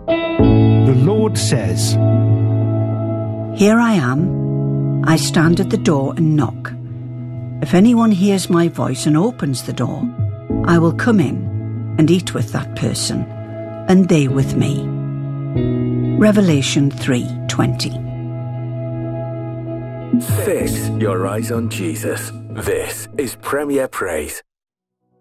The Lord says, Here I am. I stand at the door and knock. If anyone hears my voice and opens the door, I will come in and eat with that person, and they with me. Revelation 3:20. Fix your eyes on Jesus. This is Premier Praise.